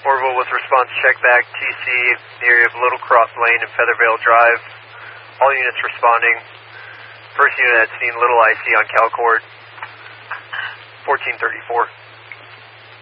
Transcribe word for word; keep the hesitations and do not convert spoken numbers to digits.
Orville with response check back, T C, the area of Little Cross Lane and Feathervale Drive. All units responding. First unit had seen Little I C on Calcord, fourteen thirty-four.